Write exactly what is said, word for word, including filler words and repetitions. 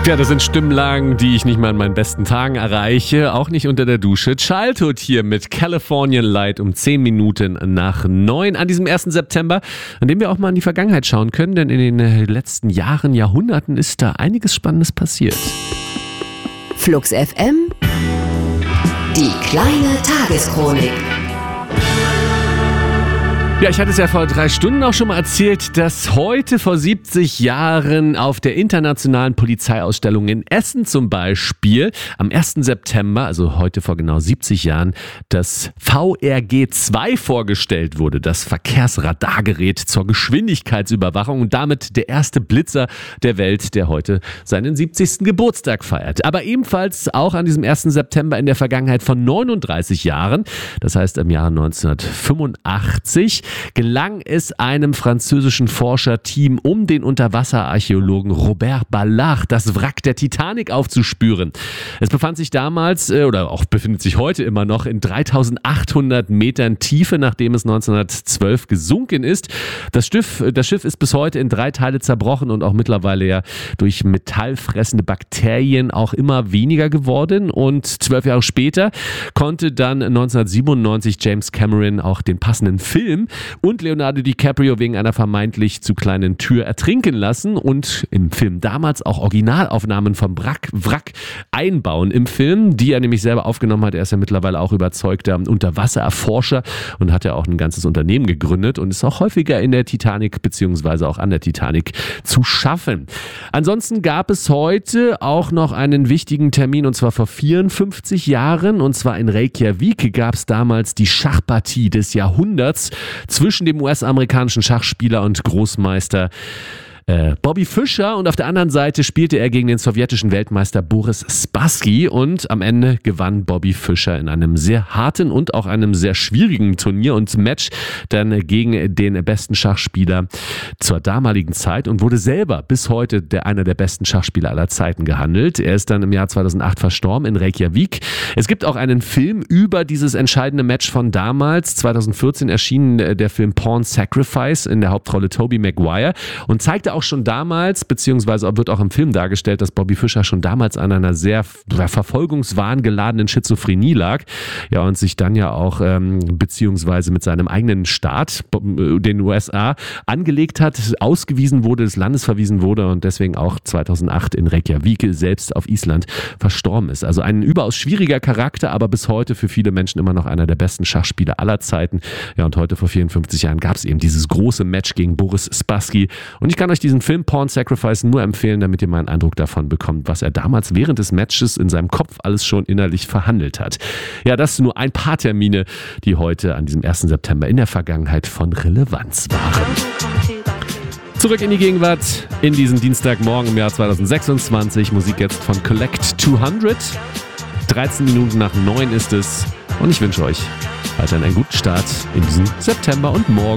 Ja, das sind Stimmlagen, die ich nicht mal an meinen besten Tagen erreiche, auch nicht unter der Dusche. Childhood hier mit Californian Light um zehn Minuten nach neun an diesem ersten September, an dem wir auch mal in die Vergangenheit schauen können, denn in den letzten Jahren, Jahrhunderten ist da einiges Spannendes passiert. Flux F M, die kleine Tageschronik. Ja, ich hatte es ja vor drei Stunden auch schon mal erzählt, dass heute vor siebzig Jahren auf der internationalen Polizeiausstellung in Essen zum Beispiel am ersten September, also heute vor genau siebzig Jahren, das V R G zwei vorgestellt wurde, das Verkehrsradargerät zur Geschwindigkeitsüberwachung und damit der erste Blitzer der Welt, der heute seinen siebzigsten Geburtstag feiert. Aber ebenfalls auch an diesem ersten September in der Vergangenheit von neununddreißig Jahren, das heißt im Jahre neunzehnhundertfünfundachtzig, gelang es einem französischen Forscherteam um den Unterwasserarchäologen Robert Ballard, das Wrack der Titanic aufzuspüren. Es befand sich damals, oder auch befindet sich heute immer noch, in dreitausendachthundert Metern Tiefe, nachdem es neunzehnhundertzwölf gesunken ist. Das Schiff, das Schiff ist bis heute in drei Teile zerbrochen und auch mittlerweile ja durch metallfressende Bakterien auch immer weniger geworden. Und zwölf Jahre später konnte dann neunzehnhundertsiebenundneunzig James Cameron auch den passenden Film und Leonardo DiCaprio wegen einer vermeintlich zu kleinen Tür ertrinken lassen und im Film damals auch Originalaufnahmen vom Wrack, Wrack einbauen im Film, die er nämlich selber aufgenommen hat. Er ist ja mittlerweile auch überzeugter Unterwasserforscher und hat ja auch ein ganzes Unternehmen gegründet und ist auch häufiger in der Titanic beziehungsweise auch an der Titanic zu schaffen. Ansonsten gab es heute auch noch einen wichtigen Termin und zwar vor vierundfünfzig Jahren und zwar in Reykjavik gab es damals die Schachpartie des Jahrhunderts zwischen dem U S-amerikanischen Schachspieler und Großmeister äh, Bobby Fischer und auf der anderen Seite spielte er gegen den sowjetischen Weltmeister Boris Spassky und am Ende gewann Bobby Fischer in einem sehr harten und auch einem sehr schwierigen Turnier und Match dann gegen den besten Schachspieler zur damaligen Zeit und wurde selber bis heute der einer der besten Schachspieler aller Zeiten gehandelt. Er ist dann im Jahr zweitausendacht verstorben in Reykjavik. Es gibt auch einen Film über dieses entscheidende Match von damals. zweitausendvierzehn erschien der Film Pawn Sacrifice in der Hauptrolle Tobey Maguire und zeigte auch schon damals, beziehungsweise wird auch im Film dargestellt, dass Bobby Fischer schon damals an einer sehr verfolgungswahn geladenen Schizophrenie lag. Ja, und sich dann ja auch, ähm, beziehungsweise mit seinem eigenen Staat, den U S A, angelegt hat, ausgewiesen wurde, des Landes verwiesen wurde und deswegen auch zweitausendacht in Reykjavik selbst auf Island verstorben ist. Also ein überaus schwieriger Charakter, aber bis heute für viele Menschen immer noch einer der besten Schachspieler aller Zeiten. Ja, und heute vor vierundfünfzig Jahren gab es eben dieses große Match gegen Boris Spassky und ich kann euch diesen Film Pawn Sacrifice nur empfehlen, damit ihr mal einen Eindruck davon bekommt, was er damals während des Matches in seinem Kopf alles schon innerlich verhandelt hat. Ja, das sind nur ein paar Termine, die heute an diesem ersten September in der Vergangenheit von Relevanz waren. Zurück in die Gegenwart, in diesen Dienstagmorgen im Jahr zweitausendsechsundzwanzig. Musik jetzt von Collect zweihundert. dreizehn Minuten nach neun ist es und ich wünsche euch weiterhin einen guten Start in diesem September und morgen.